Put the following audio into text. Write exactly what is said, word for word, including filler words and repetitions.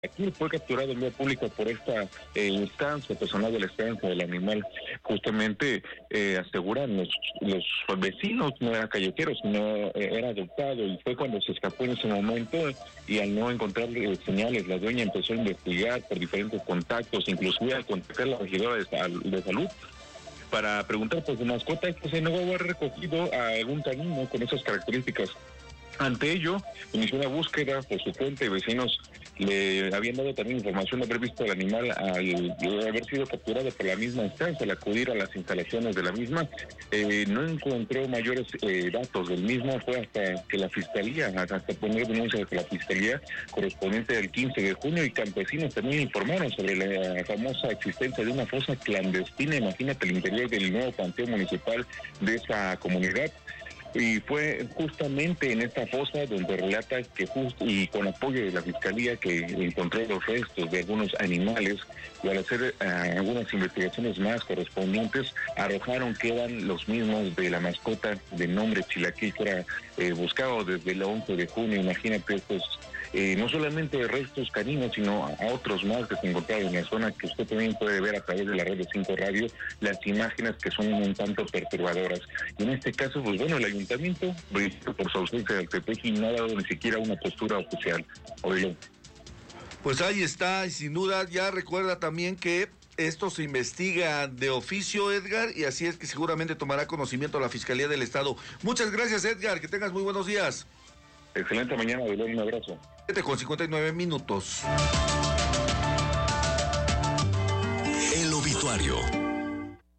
Aquí fue capturado en vía pública por esta eh, instancia, personal de la estancia del animal. Justamente eh, aseguran los, los vecinos, no era callejero, sino eh, era adoptado, y fue cuando se escapó en ese momento, y al no encontrar eh, señales, la dueña empezó a investigar por diferentes contactos, inclusive a contactar a la regidora de, sal, de salud para preguntar por su mascota, que se no va a haber recogido a algún canino con esas características. Ante ello, inició una búsqueda por su cuenta, y vecinos le habían dado también información de haber visto al animal al haber sido capturado por la misma instancia. Al acudir a las instalaciones de la misma, eh, no encontró mayores eh, datos del mismo. Fue hasta que la fiscalía, hasta poner denuncia de la fiscalía correspondiente del quince de junio, y campesinos también informaron sobre la famosa existencia de una fosa clandestina. Imagínate, el interior del nuevo panteón municipal de esa comunidad. Y fue justamente en esta fosa donde relata que justo y con apoyo de la fiscalía, que encontró los restos de algunos animales, y al hacer uh, algunas investigaciones más correspondientes, arrojaron que eran los mismos de la mascota de nombre Chilaquil, que era eh, buscado desde el once de junio. Imagínate, pues eh, no solamente restos caninos, sino a otros más que se encontraron en la zona, que usted también puede ver a través de la red de cinco Radio, las imágenes que son un tanto perturbadoras. Y en este caso, pues bueno, el ayuntamiento, por su ausencia del Tepeji, no ha dado ni siquiera una postura oficial. Oílo. Pues ahí está, y sin duda ya recuerda también que esto se investiga de oficio, Edgar, y así es que seguramente tomará conocimiento la Fiscalía del Estado. Muchas gracias, Edgar, que tengas muy buenos días. Excelente mañana, un abrazo. siete con cincuenta y nueve minutos. El obituario.